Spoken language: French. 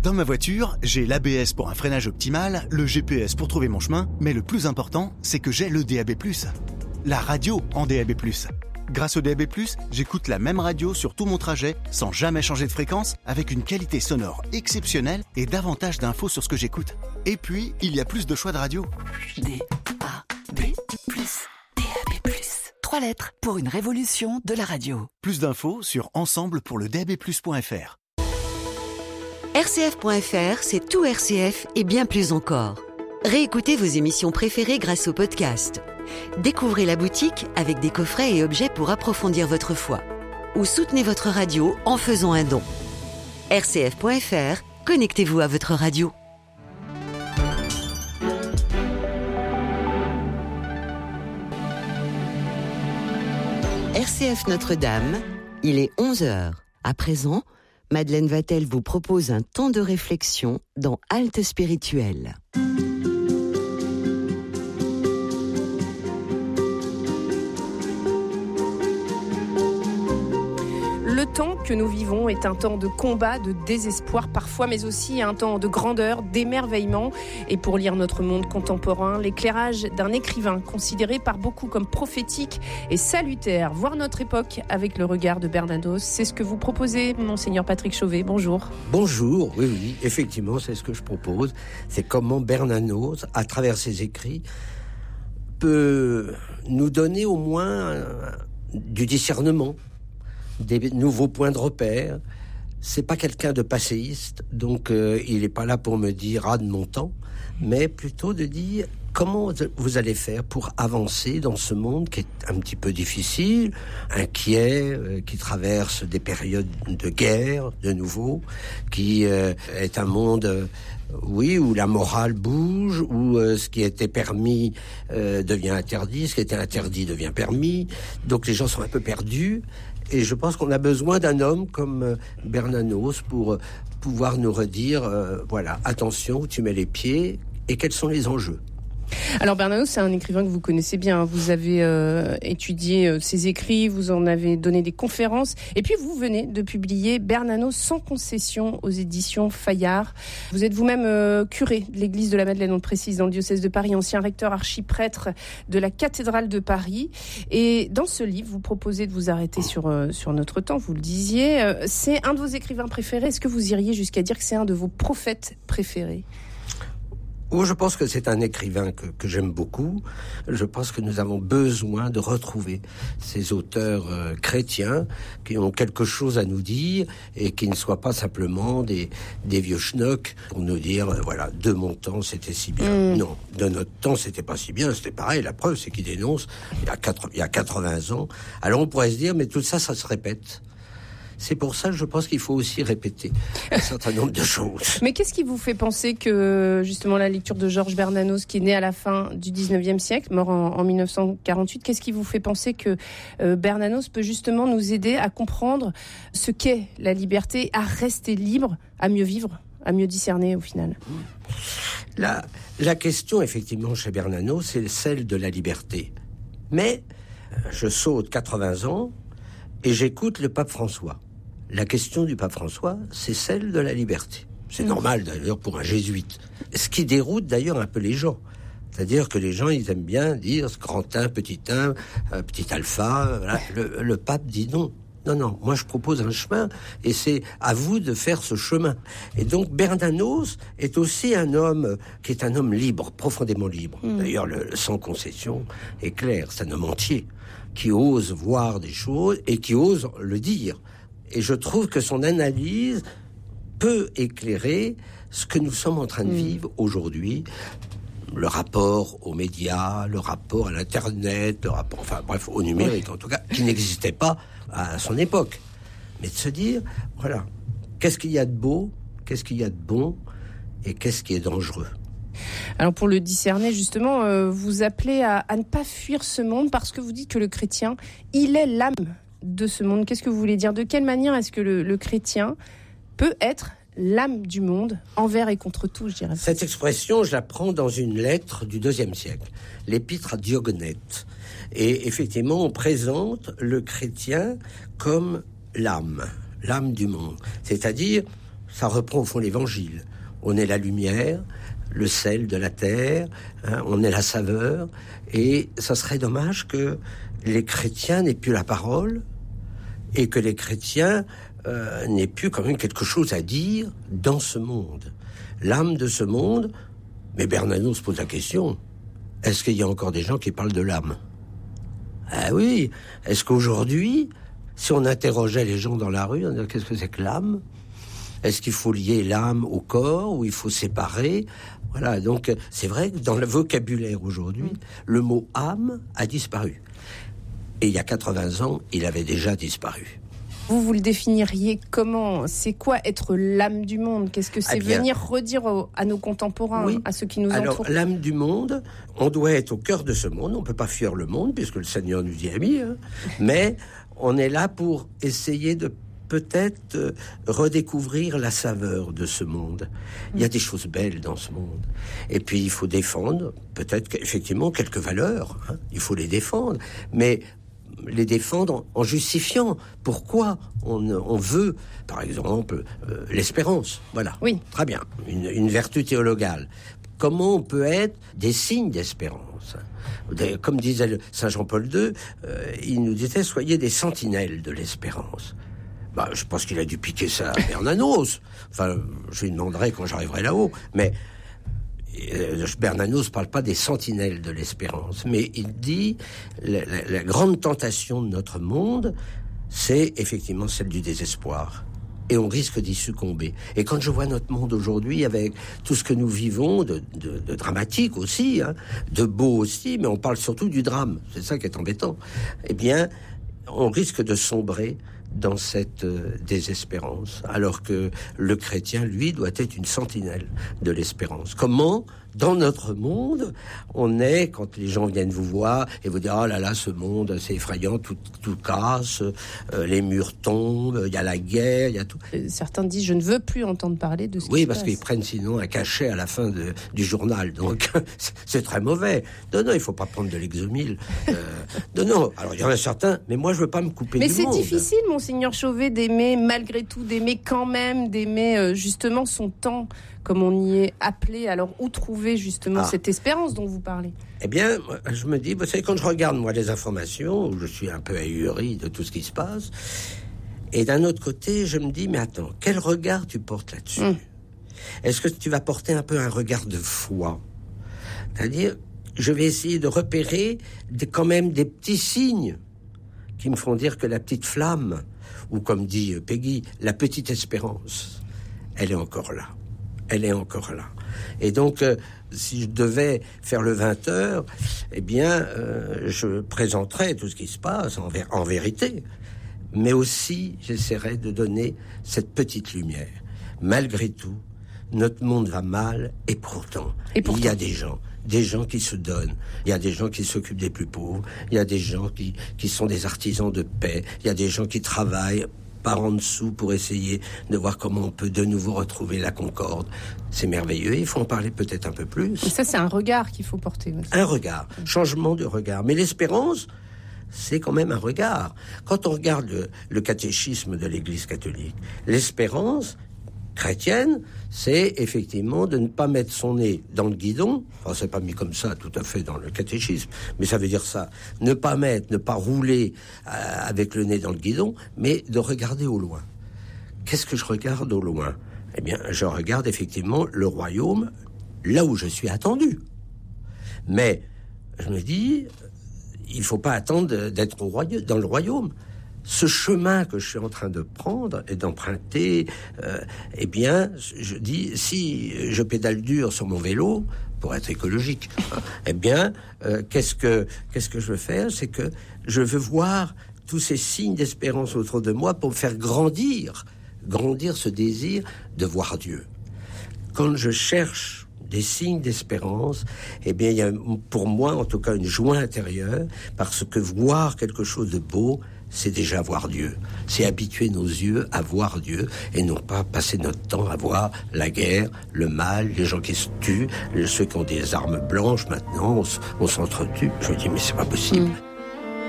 Dans ma voiture, j'ai l'ABS pour un freinage optimal, le GPS pour trouver mon chemin, mais le plus important, c'est que j'ai le DAB+. La radio en DAB+. Grâce au DAB+, j'écoute la même radio sur tout mon trajet, sans jamais changer de fréquence, avec une qualité sonore exceptionnelle et davantage d'infos sur ce que j'écoute. Et puis, il y a plus de choix de radio. DAB+. 3 lettres pour une révolution de la radio. Plus d'infos sur ensemble-pour-le-DAB+.fr. RCF.fr, c'est tout RCF et bien plus encore. Réécoutez vos émissions préférées grâce au podcast. Découvrez la boutique avec des coffrets et objets pour approfondir votre foi. Ou soutenez votre radio en faisant un don. RCF.fr, connectez-vous à votre radio. RCF Notre-Dame, il est 11h. À présent, Madeleine Vatel vous propose un temps de réflexion dans Halte spirituelle. Le temps que nous vivons est un temps de combat, de désespoir parfois, mais aussi un temps de grandeur, d'émerveillement. Et pour lire notre monde contemporain, l'éclairage d'un écrivain considéré par beaucoup comme prophétique et salutaire. Voir notre époque avec le regard de Bernanos, c'est ce que vous proposez, Monseigneur Patrick Chauvet. Bonjour. Bonjour, oui, effectivement, c'est ce que je propose. C'est comment Bernanos, à travers ses écrits, peut nous donner au moins du discernement, des nouveaux points de repère. C'est pas quelqu'un de passéiste, donc il n'est pas là pour me dire de mon temps, mais plutôt de dire comment vous allez faire pour avancer dans ce monde qui est un petit peu difficile, inquiet, qui traverse des périodes de guerre, de nouveau, qui est un monde où la morale bouge, où ce qui était permis devient interdit, ce qui était interdit devient permis, donc les gens sont un peu perdus. Et je pense qu'on a besoin d'un homme comme Bernanos pour pouvoir nous redire, attention où tu mets les pieds et quels sont les enjeux. Alors Bernanos, c'est un écrivain que vous connaissez bien. Vous avez étudié ses écrits, vous en avez donné des conférences. Et puis vous venez de publier Bernanos sans concession aux éditions Fayard. Vous êtes vous-même curé de l'église de la Madeleine, on le précise, dans le diocèse de Paris, ancien recteur archiprêtre de la cathédrale de Paris. Et dans ce livre, vous proposez de vous arrêter sur notre temps, vous le disiez. C'est un de vos écrivains préférés. Est-ce que vous iriez jusqu'à dire que c'est un de vos prophètes préférés ? Je pense que c'est un écrivain que j'aime beaucoup. Je pense que nous avons besoin de retrouver ces auteurs chrétiens qui ont quelque chose à nous dire et qui ne soient pas simplement des vieux schnocks pour nous dire, de mon temps c'était si bien. Non, de notre temps c'était pas si bien, c'était pareil. La preuve c'est qu'il dénonce il y a 80 ans. Alors on pourrait se dire, mais tout ça se répète. C'est pour ça que je pense qu'il faut aussi répéter un certain nombre de choses. Mais qu'est-ce qui vous fait penser que, justement, la lecture de Georges Bernanos, qui est né à la fin du 19e siècle, mort en 1948, qu'est-ce qui vous fait penser que Bernanos peut justement nous aider à comprendre ce qu'est la liberté, à rester libre, à mieux vivre, à mieux discerner au final ? La question, effectivement, chez Bernanos, c'est celle de la liberté. Mais je saute 80 ans et j'écoute le pape François. La question du pape François, c'est celle de la liberté. C'est normal d'ailleurs pour un jésuite. Ce qui déroute d'ailleurs un peu les gens. C'est-à-dire que les gens, ils aiment bien dire grand 1, petit alpha. Voilà. Le pape dit non. Non, moi je propose un chemin et c'est à vous de faire ce chemin. Et donc Bernanos est aussi un homme qui est un homme libre, profondément libre. D'ailleurs, le sans concession est clair, c'est un homme entier qui ose voir des choses et qui ose le dire. Et je trouve que son analyse peut éclairer ce que nous sommes en train de vivre aujourd'hui. Le rapport aux médias, le rapport à l'Internet, le rapport, au numérique en tout cas, qui n'existait pas à son époque. Mais de se dire, qu'est-ce qu'il y a de beau, qu'est-ce qu'il y a de bon et qu'est-ce qui est dangereux. Alors pour le discerner justement, vous appelez à ne pas fuir ce monde parce que vous dites que le chrétien, il est l'âme de ce monde. Qu'est-ce que vous voulez dire ? De quelle manière est-ce que le chrétien peut être l'âme du monde, envers et contre tout, je dirais. Cette expression, je la prends dans une lettre du IIe siècle, l'épître à Diogonète. Et effectivement, on présente le chrétien comme l'âme du monde. C'est-à-dire, ça reprend au fond l'Évangile. On est la lumière, le sel de la terre, on est la saveur, et ça serait dommage que les chrétiens n'aient plus la parole, et que les chrétiens n'aient plus quand même quelque chose à dire dans ce monde. L'âme de ce monde, mais Bernanos se pose la question, est-ce qu'il y a encore des gens qui parlent de l'âme ? Ah oui, est-ce qu'aujourd'hui, si on interrogeait les gens dans la rue, on dirait qu'est-ce que c'est que l'âme ? Est-ce qu'il faut lier l'âme au corps ou il faut séparer ? Voilà, donc c'est vrai que dans le vocabulaire aujourd'hui, le mot âme a disparu. Et il y a 80 ans, il avait déjà disparu. Vous le définiriez comment ? C'est quoi être l'âme du monde ? Qu'est-ce que c'est venir redire à nos contemporains, à ceux qui nous entourent ? Alors, l'âme du monde, on doit être au cœur de ce monde. On ne peut pas fuir le monde, puisque le Seigneur nous y a mis. Mais on est là pour essayer de peut-être redécouvrir la saveur de ce monde. Il y a des choses belles dans ce monde. Et puis, il faut défendre, peut-être effectivement, quelques valeurs. Il faut les défendre. Mais les défendre en justifiant pourquoi on veut, par exemple, l'espérance. Voilà, très bien, une vertu théologale. Comment on peut être des signes d'espérance ? Comme disait Saint Jean-Paul II, il nous disait « Soyez des sentinelles de l'espérance ». Je pense qu'il a dû piquer ça à Bernanos. Enfin, je lui demanderai quand j'arriverai là-haut. Mais Bernanos ne parle pas des sentinelles de l'espérance, mais il dit la grande tentation de notre monde, c'est effectivement celle du désespoir. Et on risque d'y succomber. Et quand je vois notre monde aujourd'hui, avec tout ce que nous vivons, de dramatique aussi, de beau aussi, mais on parle surtout du drame, c'est ça qui est embêtant, eh bien, on risque de sombrer dans cette désespérance, alors que le chrétien, lui, doit être une sentinelle de l'espérance. Comment, dans notre monde, on est, quand les gens viennent vous voir et vous dire « Oh là là, ce monde, c'est effrayant, tout casse, les murs tombent, il y a la guerre, il y a tout. » Certains disent « Je ne veux plus entendre parler de ce qui se passe. » Oui, parce qu'ils prennent sinon un cachet à la fin du journal, donc c'est très mauvais. Non, il ne faut pas prendre de l'exomile. Non, alors il y en a certains, mais moi je ne veux pas me couper du monde. Mais c'est difficile, Monseigneur Chauvet, d'aimer malgré tout, d'aimer quand même, d'aimer justement son temps, comme on y est appelé. Alors où trouver justement cette espérance dont vous parlez ? Eh bien, je me dis, vous savez, quand je regarde moi les informations, où je suis un peu ahuri de tout ce qui se passe, et d'un autre côté, je me dis, mais attends, quel regard tu portes là-dessus ? Est-ce que tu vas porter un peu un regard de foi ? C'est-à-dire, je vais essayer de repérer quand même des petits signes qui me font dire que la petite flamme, ou comme dit Peggy, la petite espérance, elle est encore là. Elle est encore là. Et donc, si je devais faire le 20h, eh bien, je présenterais tout ce qui se passe en vérité. Mais aussi, j'essaierais de donner cette petite lumière. Malgré tout, notre monde va mal, et pourtant, il y a des gens qui se donnent. Il y a des gens qui s'occupent des plus pauvres. Il y a des gens qui sont des artisans de paix. Il y a des gens qui travaillent par en dessous pour essayer de voir comment on peut de nouveau retrouver la concorde. C'est merveilleux, il faut en parler peut-être un peu plus. Et ça, c'est un regard qu'il faut porter. Un regard, changement de regard. Mais l'espérance, c'est quand même un regard. Quand on regarde le catéchisme de l'Église catholique, l'espérance chrétienne, c'est effectivement de ne pas mettre son nez dans le guidon. Enfin, c'est pas mis comme ça tout à fait dans le catéchisme, mais ça veut dire ça. Ne pas rouler avec le nez dans le guidon, mais de regarder au loin. Qu'est-ce que je regarde au loin ? Eh bien, je regarde effectivement le royaume, là où je suis attendu. Mais je me dis, il faut pas attendre d'être dans le royaume. Ce chemin que je suis en train de prendre et d'emprunter, eh bien, je dis, si je pédale dur sur mon vélo, pour être écologique, eh bien, qu'est-ce que je veux faire ? C'est que je veux voir tous ces signes d'espérance autour de moi pour me faire grandir ce désir de voir Dieu. Quand je cherche des signes d'espérance, eh bien, il y a pour moi, en tout cas, une joie intérieure, parce que voir quelque chose de beau, c'est déjà voir Dieu. C'est habituer nos yeux à voir Dieu et non pas passer notre temps à voir la guerre, le mal, les gens qui se tuent, ceux qui ont des armes blanches maintenant, on s'entretue. Je me dis, mais c'est pas possible.